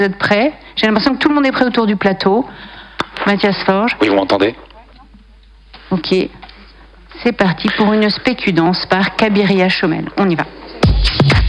Vous êtes prêts? J'ai l'impression que tout le monde est prêt autour du plateau. Mathias Forge. Oui, vous m'entendez? Ok. C'est parti pour une spécudance par Kabiria Chomel. On y va.